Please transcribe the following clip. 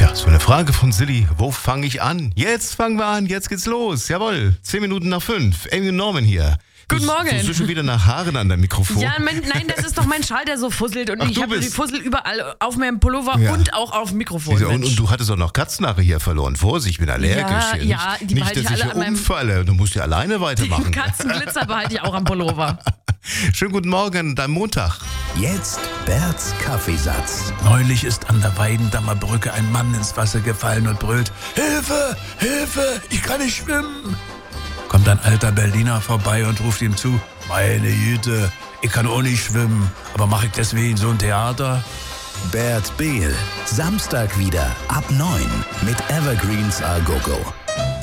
Ja, so eine Frage von Silly. Wo fange ich an? Jetzt fangen wir an, jetzt geht's los. Jawohl, 10 Minuten nach 5. Amy Norman hier. Guten Morgen. Suchst du schon wieder nach Haaren an deinem Mikrofon? Ja, nein, das ist doch mein Schal, der so fusselt. Und Ach, ich habe die bist- Fussel überall auf meinem Pullover Ja. und auch auf dem Mikrofon. Und du hattest auch noch Katzenhaare hier verloren. Vorsicht, ich bin allergisch. Ja, die nicht, behalte dass ich ich alle hier an meinem- umfalle. Du musst ja alleine weitermachen. Katzenglitzer behalte ich auch am Pullover. Schönen guten Morgen an deinem Montag. Jetzt Berts Kaffeesatz. Neulich ist an der Weidendammer Brücke ein Mann ins Wasser gefallen und brüllt: Hilfe, Hilfe, ich kann nicht schwimmen. Kommt ein alter Berliner vorbei und ruft ihm zu: Meine Güte, ich kann auch nicht schwimmen, aber mache ich deswegen so ein Theater? Bert Behl. Samstag wieder ab 9 mit Evergreens A Go Go.